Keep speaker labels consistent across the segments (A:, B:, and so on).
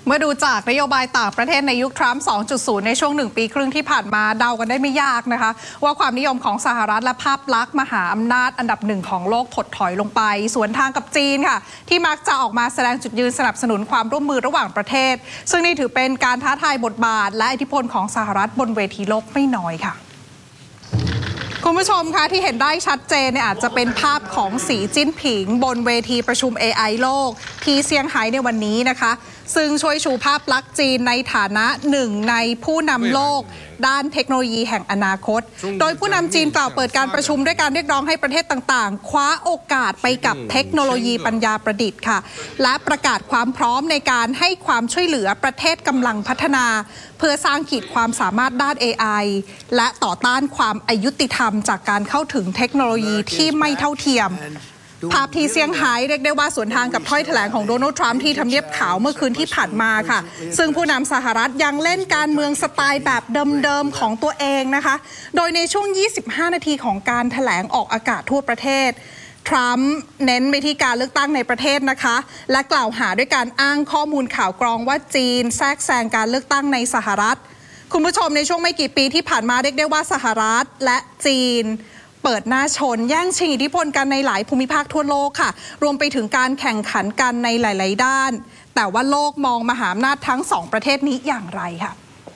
A: เมื่อดูจากนโยบายต่างประเทศในยุคทรัมป์ 2.0 ในช่วง1 ปีครึ่งที่ผ่านมาเดากันได้ไม่ยากนะคะว่าความนิยมของสหรัฐและภาพลักษณ์มหาอำนาจอันดับ1ของโลกถดถอยลงไปสวนทางกับจีนค่ะที่มักจะออกมาแสดงจุดยืนสนับสนุนความร่วมมือระหว่างประเทศซึ่งนี่ถือเป็นการท้าทายบทบาทและอิทธิพลของสหรัฐบนเวทีโลกไม่น้อยค่ะคุณผู้ชมคะที่เห็นได้ชัดเจนเนี่ยอาจจะเป็นภาพของสีจิ้นผิงบนเวทีประชุม AI โลกที่เซี่ยงไฮ้ในวันนี้นะคะซึ่งช่วยชูภาพลักษณ์จีนในฐานะหนึ่งในผู้นำโลกด้านเทคโนโลยีแห่งอนาคตโดยผู้นำจีนกล่าวเปิดการประชุมด้วยการเรียกร้องให้ประเทศต่างๆคว้าโอกาสไปกับเทคโนโลยีปัญญาประดิษฐ์ค่ะและประกาศความพร้อมในการให้ความช่วยเหลือประเทศกำลังพัฒนาเพื่อสร้างขีดความสามารถด้าน AI และต่อต้านความอายุติธรรมจากการเข้าถึงเทคโนโลยีที่ไม่เท่าเทียมภาพที่เซี่ยงไฮ้เรียกได้ว่าสวนทางกับถ้อยแถลงของโดนัลด์ทรัมป์ที่ทำเนียบขาวเมื่อคืนที่ผ่านมาค่ะซึ่งผู้นำสหรัฐยังเล่นการเมืองสไตล์แบบเดิมๆของตัวเองนะคะโดยในช่วง 25 นาทีของการแถลงออกอากาศทั่วประเทศทรัมป์เน้นไปที่การเลือกตั้งในประเทศนะคะและกล่าวหาด้วยการอ้างข้อมูลข่าวกรองว่าจีนแทรกแซงการเลือกตั้งในสหรัฐคุณผู้ชมในช่วงไม่กี่ปีที่ผ่านมาเรียกได้ว่าสหรัฐและจีนเปิดหน้าชนแย่งชิงอิทธิพลกันในหลายภูมิภาคทั่วโลกค่ะรวมไปถึงการแข่งขันกันในหลายๆด้านแต่ว่าโลกมองมหาอำนาจทั้งสองประเทศนี้อย่างไรค่ะ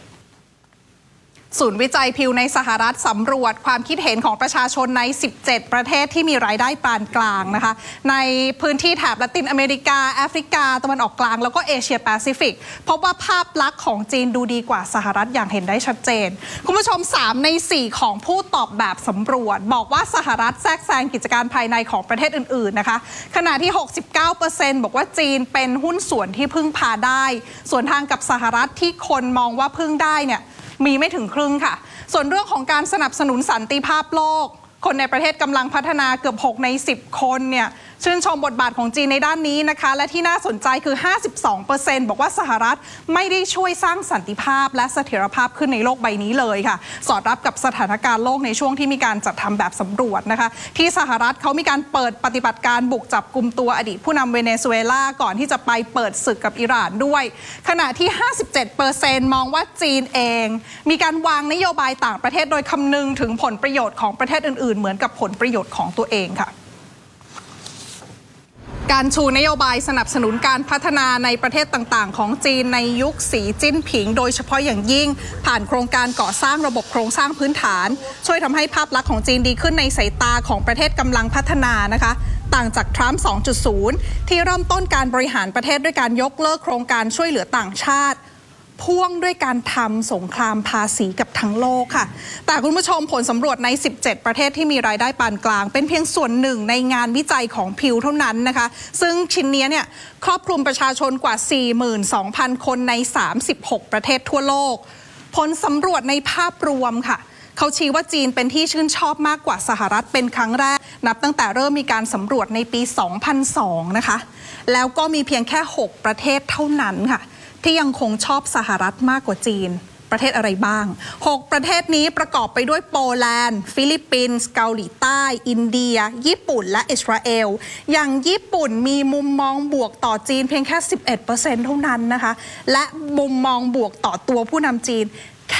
A: ศูนย์วิจัยพิวในสหรัฐสำรวจความคิดเห็นของประชาชนใน17ประเทศที่มีรายได้ปานกลางนะคะในพื้นที่แถบละตินอเมริกาแอฟริกาตะวันออกกลางแล้วก็เอเชียแปซิฟิกพบว่าภาพลักษณ์ของจีนดูดีกว่าสหรัฐอย่างเห็นได้ชัดเจนคุณผู้ชม3 ใน 4ของผู้ตอบแบบสำรวจบอกว่าสหรัฐแทรกแซงกิจการภายในของประเทศอื่นๆนะคะขณะที่ 69% บอกว่าจีนเป็นหุ้นส่วนที่พึ่งพาได้ส่วนทางกับสหรัฐที่คนมองว่าพึ่งได้เนี่ยมีไม่ถึงครึ่งค่ะส่วนเรื่องของการสนับสนุนสันติภาพโลกคนในประเทศกำลังพัฒนาเกือบ6 ใน 10 คนเนี่ยชื่นชมบทบาทของจีนในด้านนี้นะคะและที่น่าสนใจคือ 52% บอกว่าสหรัฐไม่ได้ช่วยสร้างสันติภาพและเสถียรภาพขึ้นในโลกใบนี้เลยค่ะสอดรับกับสถานการณ์โลกในช่วงที่มีการจัดทำแบบสำรวจนะคะที่สหรัฐเขามีการเปิดปฏิบัติการบุกจับกุมตัวอดีตผู้นำเวเนซุเอลาก่อนที่จะไปเปิดศึกกับอิหร่านด้วยขณะที่ 57% มองว่าจีนเองมีการวางนโยบายต่างประเทศโดยคำนึงถึงผลประโยชน์ของประเทศอื่นๆเหมือนกับผลประโยชน์ของตัวเองค่ะการชูนโยบายสนับสนุนการพัฒนาในประเทศต่างๆของจีนในยุคสีจิ้นผิงโดยเฉพาะอย่างยิ่งผ่านโครงการก่อสร้างระบบโครงสร้างพื้นฐานช่วยทำให้ภาพลักษณ์ของจีนดีขึ้นในสายตาของประเทศกำลังพัฒนานะคะต่างจากทรัมป์ 2.0 ที่เริ่มต้นการบริหารประเทศด้วยการยกเลิกโครงการช่วยเหลือต่างชาติพ่วงด้วยการทำสงครามภาษีกับทั้งโลกค่ะแต่คุณผู้ชมผลสำรวจใน17ประเทศที่มีรายได้ปานกลางเป็นเพียงส่วนหนึ่งในงานวิจัยของพิวเท่านั้นนะคะซึ่งชิ้นนี้เนี่ยครอบคลุมประชาชนกว่า 42,000 คนใน36ประเทศทั่วโลกผลสำรวจในภาพรวมค่ะเขาชี้ว่าจีนเป็นที่ชื่นชอบมากกว่าสหรัฐเป็นครั้งแรกนับตั้งแต่เริ่มมีการสำรวจในปี 2002 นะคะแล้วก็มีเพียงแค่6ประเทศเท่านั้นค่ะที่ยังคงชอบสหรัฐมากกว่าจีนประเทศอะไรบ้าง6ประเทศนี้ประกอบไปด้วยโปแลนด์ฟิลิปปินส์เกาหลีใต้อินเดียญี่ปุ่นและอิสราเอลอย่างญี่ปุ่นมีมุมมองบวกต่อจีนเพียงแค่ 11% เท่านั้นนะคะและมุมมองบวกต่อตัวผู้นำจีนแค่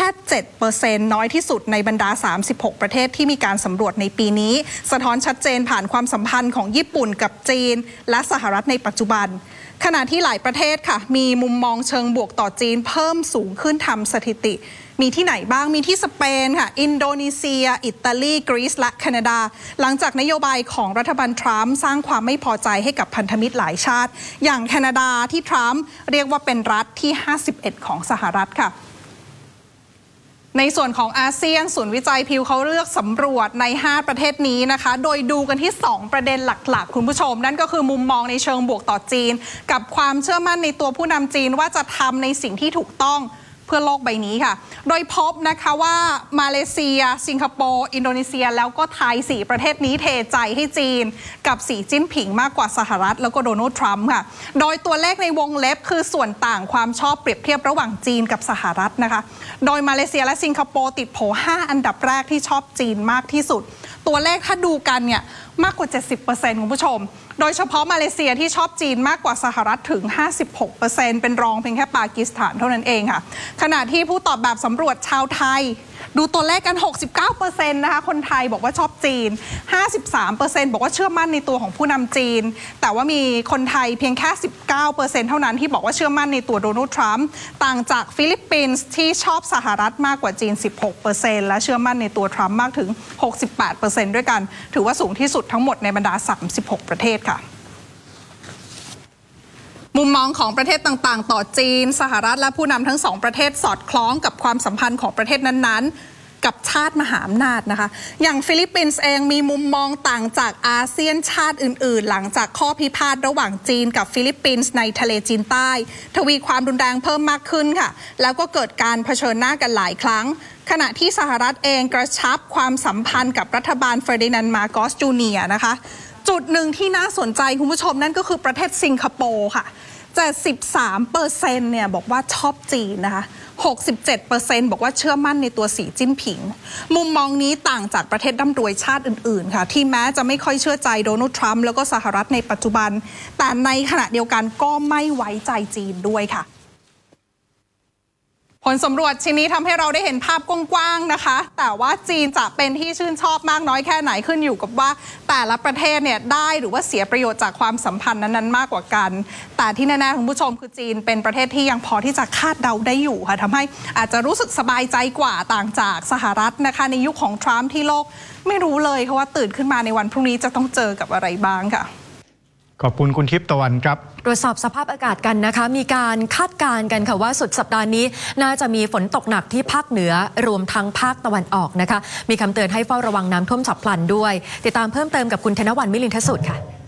A: 7% น้อยที่สุดในบรรดา36ประเทศที่มีการสำรวจในปีนี้สะท้อนชัดเจนผ่านความสัมพันธ์ของญี่ปุ่นกับจีนและสหรัฐในปัจจุบันขณะที่หลายประเทศค่ะมีมุมมองเชิงบวกต่อจีนเพิ่มสูงขึ้นทำสถิติมีที่ไหนบ้างมีที่สเปนค่ะอินโดนีเซียอิตาลีกรีซและแคนาดาหลังจากนโยบายของรัฐบาลทรัมป์สร้างความไม่พอใจให้กับพันธมิตรหลายชาติอย่างแคนาดาที่ทรัมป์เรียกว่าเป็นรัฐที่51ของสหรัฐค่ะในส่วนของอาเซียนศูนย์วิจัยพิวเขาเลือกสำรวจใน5ประเทศนี้นะคะโดยดูกันที่2ประเด็นหลักๆคุณผู้ชมนั่นก็คือมุมมองในเชิงบวกต่อจีนกับความเชื่อมั่นในตัวผู้นำจีนว่าจะทำในสิ่งที่ถูกต้องเพื่อโลกใบนี้ค่ะโดยพบนะคะว่ามาเลเซียสิงคโปร์อินโดนีเซียแล้วก็ไทย4ประเทศนี้เทใจให้จีนกับสีจิ้นผิงมากกว่าสหรัฐแล้วก็โดนัลด์ทรัมป์ค่ะโดยตัวเลขในวงเล็บคือส่วนต่างความชอบเปรียบเทียบระหว่างจีนกับสหรัฐนะคะโดยมาเลเซียและสิงคโปร์ติดโผ5อันดับแรกที่ชอบจีนมากที่สุดตัวเลขถ้าดูกันเนี่ยมากกว่า 70% คุณผู้ชมโดยเฉพาะมาเลเซียที่ชอบจีนมากกว่าสหรัฐถึง 56% เป็นรองเพียงแค่ปากีสถานเท่านั้นเองค่ะขณะที่ผู้ตอบแบบสำรวจชาวไทยดูตัวเลขกัน 69% นะคะคนไทยบอกว่าชอบจีน 53% บอกว่าเชื่อมั่นในตัวของผู้นำจีนแต่ว่ามีคนไทยเพียงแค่ 19% เท่านั้นที่บอกว่าเชื่อมั่นในตัวโดนัลด์ทรัมป์ต่างจากฟิลิปปินส์ที่ชอบสหรัฐมากกว่าจีน 16% และเชื่อมั่นในตัวทรัมป์มากถึง 68% ด้วยกันถือว่าสูงที่สุดทั้งหมดในบรรดา 36 ประเทศค่ะมุมมองของประเทศต่างๆต่อจีนสหรัฐและผู้นำทั้งสองประเทศสอดคล้องกับความสัมพันธ์ของประเทศนั้นๆกับชาติมหาอำนาจนะคะอย่างฟิลิปปินส์เองมีมุมมองต่างจากอาเซียนชาติอื่นๆหลังจากข้อพิพาทระหว่างจีนกับฟิลิปปินส์ในทะเลจีนใต้ทวีความรุนแรงเพิ่มมากขึ้นค่ะแล้วก็เกิดการเผชิญหน้ากันหลายครั้งขณะที่สหรัฐเองกระชับความสัมพันธ์กับรัฐบาลเฟอร์ดินานด์มาโกสจูเนียร์นะคะจุดหนึ่งที่น่าสนใจคุณผู้ชมนั่นก็คือประเทศสิงคโปร์ค่ะ73%เนี่ยบอกว่าชอบจีนนะคะ 67% บอกว่าเชื่อมั่นในตัวสีจิ้นผิงมุมมองนี้ต่างจากประเทศร่ำรวยชาติอื่นๆค่ะที่แม้จะไม่ค่อยเชื่อใจโดนัลด์ทรัมป์แล้วก็สหรัฐในปัจจุบันแต่ในขณะเดียวกันก็ไม่ไว้ใจจีนด้วยค่ะผลสำรวจชิ้นนี้ทำให้เราได้เห็นภาพกว้างๆนะคะแต่ว่าจีนจะเป็นที่ชื่นชอบมากน้อยแค่ไหนขึ้นอยู่กับว่าแต่ละประเทศเนี่ยได้หรือว่าเสียประโยชน์จากความสัมพันธ์นั้นๆมากกว่ากันแต่ที่แน่ๆคุณผู้ชมคือจีนเป็นประเทศที่ยังพอที่จะคาดเดาได้อยู่ค่ะทำให้อาจจะรู้สึกสบายใจกว่าต่างจากสหรัฐนะคะในยุคของทรัมป์ที่โลกไม่รู้เลยค่ะว่าตื่นขึ้นมาในวันพรุ่งนี้จะต้องเจอกับอะไรบ้างค่ะ
B: ขอบคุณคุณทิพย์ตะวันครับ
C: ตรวจสอบสภาพอากาศกันนะคะมีการคาดการณ์กันค่ะว่าสุดสัปดาห์นี้น่าจะมีฝนตกหนักที่ภาคเหนือรวมทั้งภาคตะวันออกนะคะมีคำเตือนให้เฝ้าระวังน้ำท่วมฉับพลันด้วยติดตามเพิ่มเติมกับคุณธนวรรณ มิลินทสุดค่ะ